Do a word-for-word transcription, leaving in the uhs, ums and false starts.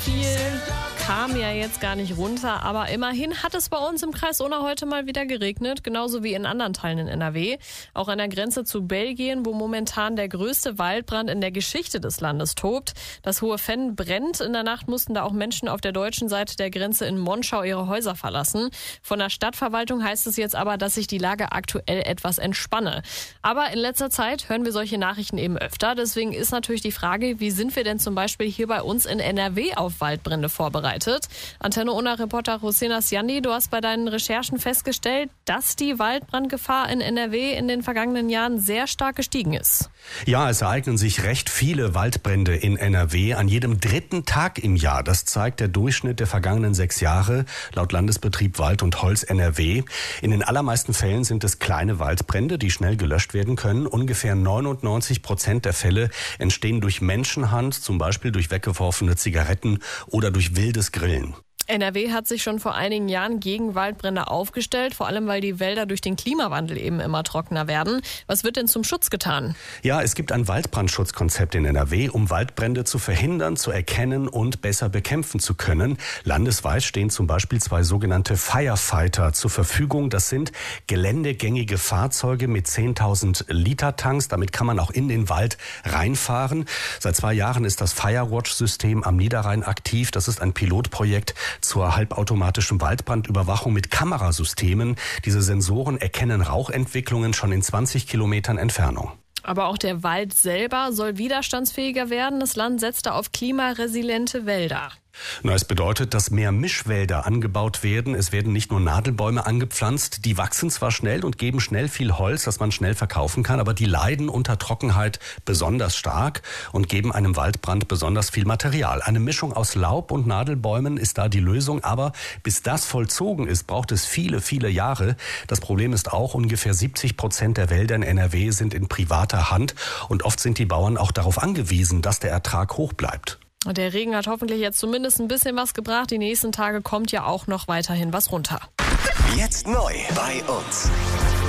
viel kam ja jetzt gar nicht runter, aber immerhin hat es bei uns im Kreis Unna heute mal wieder geregnet, genauso wie in anderen Teilen in N R W. Auch an der Grenze zu Belgien, wo momentan der größte Waldbrand in der Geschichte des Landes tobt. Das Hohe Venn brennt. In der Nacht mussten da auch Menschen auf der deutschen Seite der Grenze in Monschau ihre Häuser verlassen. Von der Stadtverwaltung heißt es jetzt aber, dass sich die Lage aktuell etwas entspanne. Aber in letzter Zeit hören wir solche Nachrichten eben öfter. Deswegen ist natürlich die Frage, wie sind wir denn zum Beispiel hier bei uns in N R W auf Waldbrände vorbereitet? Antenne Unna-Reporter Rosena Sjandi, du hast bei deinen Recherchen festgestellt, dass die Waldbrandgefahr in N R W in den vergangenen Jahren sehr stark gestiegen ist. Ja, es ereignen sich recht viele Waldbrände in N R W an jedem dritten Tag im Jahr. Das zeigt der Durchschnitt der vergangenen sechs Jahre laut Landesbetrieb Wald und Holz N R W. In den allermeisten Fällen sind es kleine Waldbrände, die schnell gelöscht werden können. Ungefähr neunundneunzig Prozent der Fälle entstehen durch Menschenhand, zum Beispiel durch weggeworfene Zigaretten oder durch wildes Grillen. N R W hat sich schon vor einigen Jahren gegen Waldbrände aufgestellt, vor allem weil die Wälder durch den Klimawandel eben immer trockener werden. Was wird denn zum Schutz getan? Ja, es gibt ein Waldbrandschutzkonzept in N R W, um Waldbrände zu verhindern, zu erkennen und besser bekämpfen zu können. Landesweit stehen zum Beispiel zwei sogenannte Firefighter zur Verfügung. Das sind geländegängige Fahrzeuge mit zehntausend Liter Tanks. Damit kann man auch in den Wald reinfahren. Seit zwei Jahren ist das Firewatch-System am Niederrhein aktiv. Das ist ein Pilotprojekt zur halbautomatischen Waldbrandüberwachung mit Kamerasystemen. Diese Sensoren erkennen Rauchentwicklungen schon in zwanzig Kilometern Entfernung. Aber auch der Wald selber soll widerstandsfähiger werden. Das Land setzt da auf klimaresiliente Wälder. Na, es bedeutet, dass mehr Mischwälder angebaut werden. Es werden nicht nur Nadelbäume angepflanzt. Die wachsen zwar schnell und geben schnell viel Holz, das man schnell verkaufen kann, aber die leiden unter Trockenheit besonders stark und geben einem Waldbrand besonders viel Material. Eine Mischung aus Laub und Nadelbäumen ist da die Lösung, aber bis das vollzogen ist, braucht es viele, viele Jahre. Das Problem ist auch, ungefähr siebzig Prozent der Wälder in N R W sind in privater Hand und oft sind die Bauern auch darauf angewiesen, dass der Ertrag hoch bleibt. Der Regen hat hoffentlich jetzt zumindest ein bisschen was gebracht. Die nächsten Tage kommt ja auch noch weiterhin was runter. Jetzt neu bei uns.